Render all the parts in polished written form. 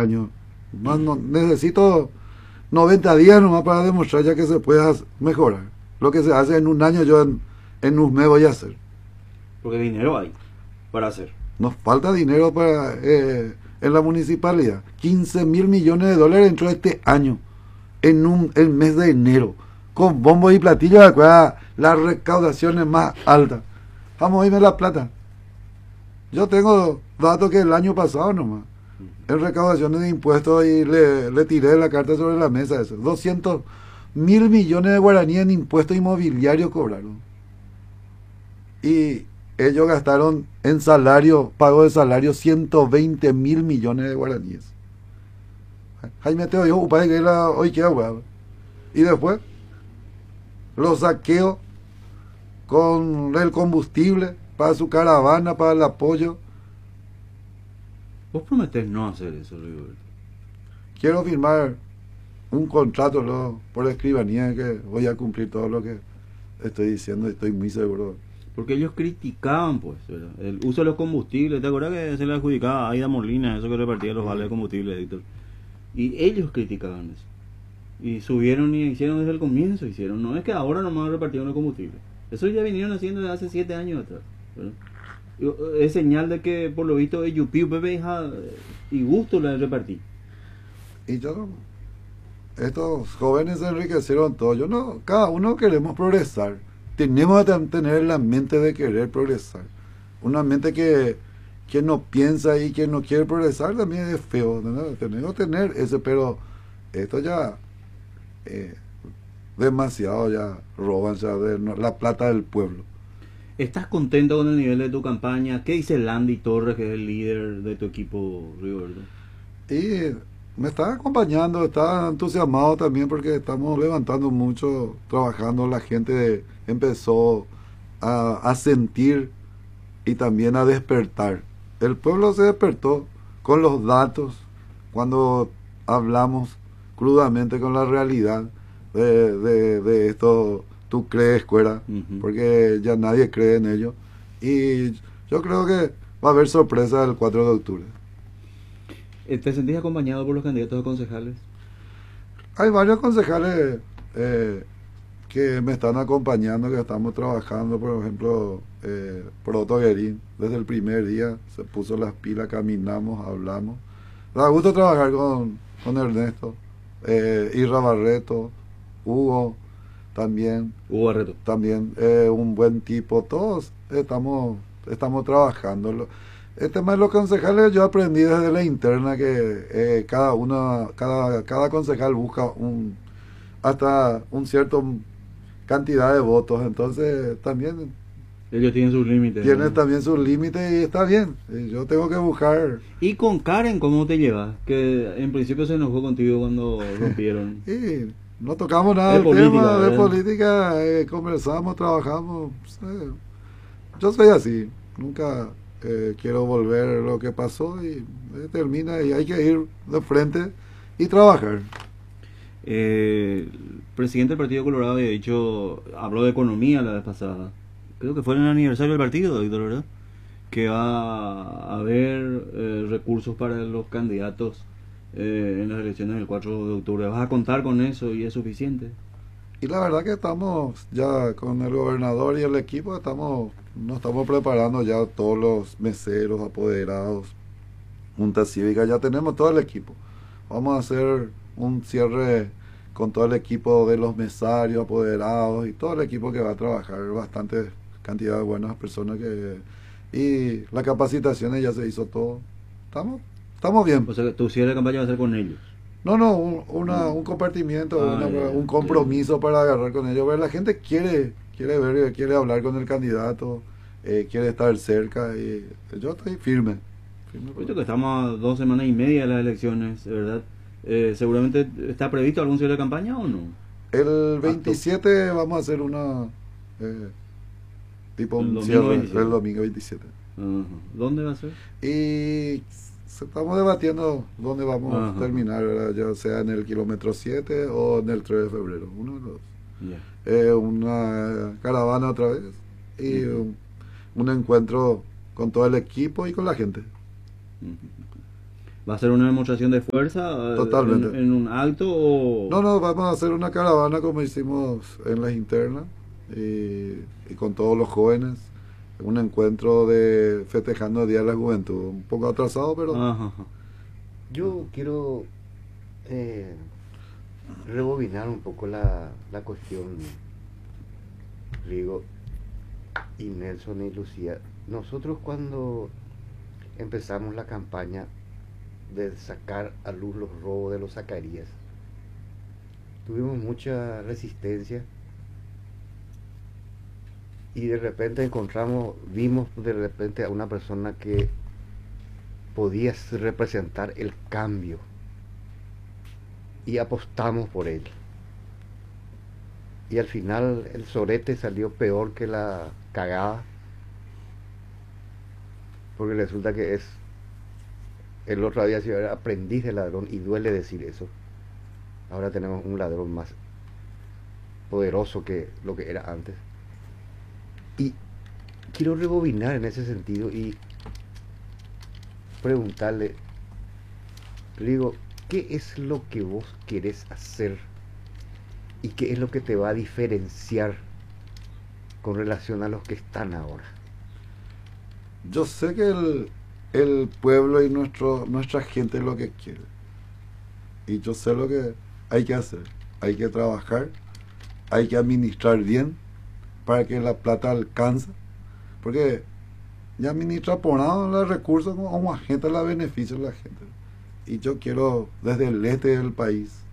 años. Necesito 90 días nomás para demostrar ya que se puede mejorar. Lo que se hace en un año, yo en un mes voy a hacer. Porque dinero hay para hacer. Nos falta dinero para en la municipalidad. 15.000 millones de dólares entró este año, el mes de enero. Con bombos y platillos, acuerda, las recaudaciones más altas. Vamos a irme la plata. Yo tengo datos que el año pasado nomás, en recaudaciones de impuestos, y le tiré la carta sobre la mesa. 200.000 millones de guaraníes en impuestos inmobiliarios cobraron. Y ellos gastaron en salario, pago de salario, 120.000 millones de guaraníes. Jaime te dijo, hoy qué hago. Y después, los saqueos con el combustible para su caravana, para el apoyo. Vos prometés no hacer eso, Rigoberto. Quiero firmar un contrato por escribanía que voy a cumplir todo lo que estoy diciendo, y estoy muy seguro. Porque ellos criticaban, pues, ¿verdad?, el uso de los combustibles. ¿Te acuerdas que se le adjudicaba a Aida Molina eso que repartía los vales de combustible, Víctor? Y ellos criticaban eso. Y subieron y hicieron desde el comienzo. No es que ahora nomás repartieron los combustibles. Eso ya vinieron haciendo desde hace 7 años atrás, ¿verdad? Es señal de que, por lo visto, Yupi, Pepe y gusto la repartí. Y estos jóvenes se enriquecieron todos. Cada uno queremos progresar. Tenemos que tener la mente de querer progresar. Una mente que no piensa y que no quiere progresar también es feo, ¿no? Tenemos que tener ese, pero esto ya demasiado, ya roban ya la plata del pueblo. ¿Estás contento con el nivel de tu campaña? ¿Qué dice Landy Torres, que es el líder de tu equipo, Rigoberto? Y me está acompañando, está entusiasmado también porque estamos levantando mucho, trabajando. La gente empezó a sentir y también a despertar. El pueblo se despertó con los datos, cuando hablamos crudamente con la realidad de esto. Tú crees, Cuera, porque ya nadie cree en ello. Y yo creo que va a haber sorpresa el 4 de octubre. ¿Te sentís acompañado por los candidatos a concejales? Hay varios concejales que me están acompañando, que estamos trabajando. Por ejemplo, Proto Guerín, desde el primer día se puso las pilas, caminamos, hablamos. Da gusto trabajar con Ernesto, Irra Barreto, Hugo también. Hugo Barreto. También un buen tipo. Todos estamos trabajando. El tema de los concejales, yo aprendí desde la interna que cada concejal busca hasta un cierto cantidad de votos. Entonces también ellos tienen sus límites. Tienen también sus límites, y está bien. Yo tengo que buscar. ¿Y con Karen cómo te llevas? Que en principio se enojó contigo cuando rompieron. Y no tocamos nada del tema de política, conversamos, trabajamos. Yo soy así, nunca quiero volver lo que pasó, y termina, y hay que ir de frente y trabajar. El presidente del Partido Colorado había dicho, habló de economía la vez pasada, creo que fue en el aniversario del partido, Víctor, ¿verdad?, que va a haber recursos para los candidatos en las elecciones del 4 de octubre. ¿Vas a contar con eso y es suficiente? Y la verdad que estamos ya con el gobernador y el equipo, nos estamos preparando ya, todos los meseros, apoderados, Junta Cívica, ya tenemos todo el equipo. Vamos a hacer un cierre con todo el equipo de los mesarios, apoderados y todo el equipo que va a trabajar, bastante cantidad de buenas personas y las capacitaciones ya se hizo todo. Estamos bien. O sea, tu cierre de campaña va a ser con ellos. No, un compartimiento, un compromiso para agarrar con ellos. Pero la gente quiere ver, quiere hablar con el candidato, quiere estar cerca, y yo estoy firme. Visto que estamos a 2 semanas y media de las elecciones, ¿verdad? ¿Seguramente está previsto algún cierre de campaña o no? El 27 vamos a hacer una tipo un cierre el domingo 27. ¿Dónde va a ser? Y estamos debatiendo dónde vamos a terminar, ¿verdad? Ya sea en el kilómetro 7 o en el 3 de febrero, uno de los dos. Una caravana otra vez y un encuentro con todo el equipo y con la gente. ¿Va a ser una demostración de fuerza Totalmente. en un acto o...? No, no, vamos a hacer una caravana como hicimos en las internas y con todos los jóvenes. Un encuentro de festejando el Día de la Juventud. Un poco atrasado, pero... Ajá, ajá. Yo quiero eh, rebobinar un poco la cuestión, Rigo y Nelson y Lucía. Nosotros cuando empezamos la campaña de sacar a luz los robos de los Zacarías, tuvimos mucha resistencia y de repente vimos de repente a una persona que podía representar el cambio y apostamos por él. Y al final el sorete salió peor que la cagada, porque resulta que el otro había sido aprendiz de ladrón y duele decir eso. Ahora tenemos un ladrón más poderoso que lo que era antes. Y quiero rebobinar en ese sentido y preguntarle, Rigo, ¿qué es lo que vos querés hacer y qué es lo que te va a diferenciar con relación a los que están ahora? Yo sé que el pueblo y nuestra gente es lo que quiere. Y yo sé lo que hay que hacer. Hay que trabajar, hay que administrar bien para que la plata alcance. Porque ya administra por nada los recursos como agente la beneficia de la gente. Y yo quiero, desde el este del país,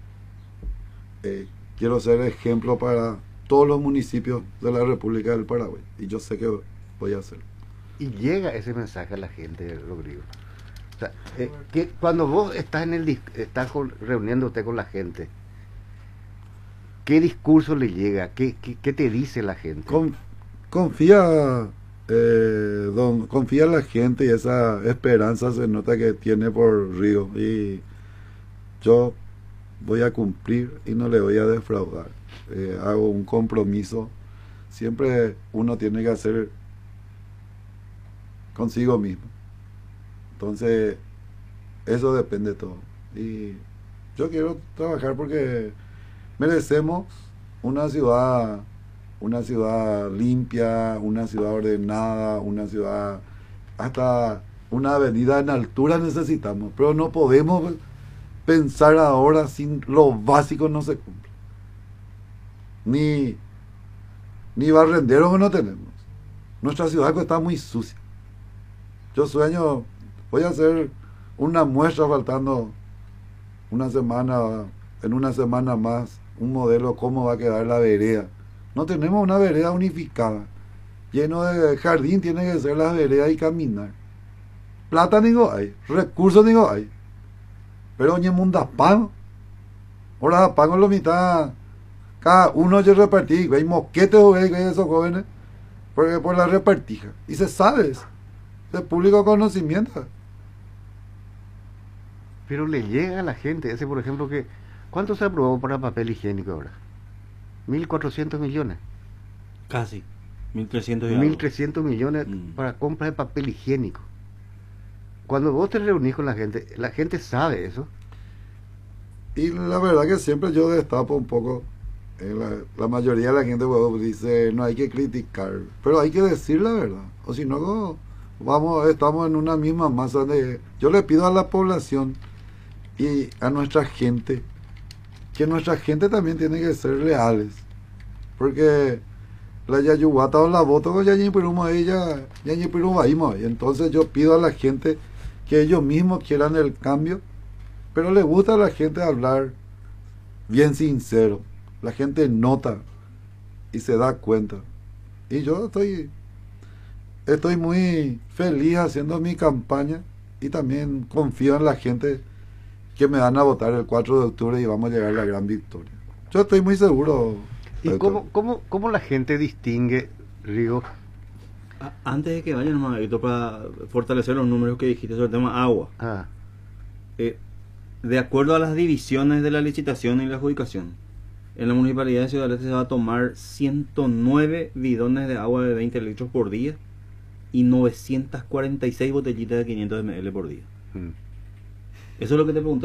quiero ser ejemplo para todos los municipios de la República del Paraguay. Y yo sé que voy a hacer. Y llega ese mensaje a la gente, Rodrigo. O sea, que cuando vos estás reuniéndote con la gente, ¿qué discurso le llega? ¿Qué te dice la gente? Confía, confía en la gente y esa esperanza se nota que tiene por Río. Y yo voy a cumplir y no le voy a defraudar. Hago un compromiso. Siempre uno tiene que hacer consigo mismo. Entonces, eso depende de todo. Y yo quiero trabajar porque merecemos una ciudad limpia, una ciudad ordenada, una ciudad, hasta una avenida en altura necesitamos, pero no podemos pensar ahora sin lo básico no se cumple. Ni barrenderos no tenemos. Nuestra ciudad está muy sucia. Yo sueño, voy a hacer una muestra faltando una semana, en una semana más, un modelo cómo va a quedar la vereda. No tenemos una vereda unificada. Lleno de jardín tiene que ser las veredas y caminar. Plata ni hay, recursos ni hay. Pero ni munda pan. Ahora pago la mitad. Cada uno yo repartí, hay moquetes o esos jóvenes, porque por la repartija. Y se sabe eso. De público conocimiento. Pero le llega a la gente, ese por ejemplo que... ¿Cuánto se aprobó para papel higiénico ahora? 1.400 millones. Casi. 1.300 y algo. 1.300 millones para compra de papel higiénico. Cuando vos te reunís con la gente sabe eso. Y la verdad que siempre yo destapo un poco. La mayoría de la gente dice, no hay que criticar, pero hay que decir la verdad. O si no, estamos en una misma masa de... Yo le pido a la población y a nuestra gente, que nuestra gente también tiene que ser leales. Porque la yayuguata o la voto con yañipiruma ella, yañipiruma y entonces yo pido a la gente que ellos mismos quieran el cambio, pero le gusta a la gente hablar bien sincero. La gente nota y se da cuenta. Y yo estoy muy feliz haciendo mi campaña y también confío en la gente que me van a votar el 4 de octubre y vamos a llegar a la gran victoria. Yo estoy muy seguro. ¿Y cómo la gente distingue, Rigo? Antes de que vayan, Margarito, para fortalecer los números que dijiste sobre el tema agua. De acuerdo a las divisiones de la licitación y la adjudicación, en la municipalidad de Ciudad del Este se va a tomar 109 bidones de agua de 20 litros por día y 946 botellitas de 500 ml por día. Eso es lo que te pregunto.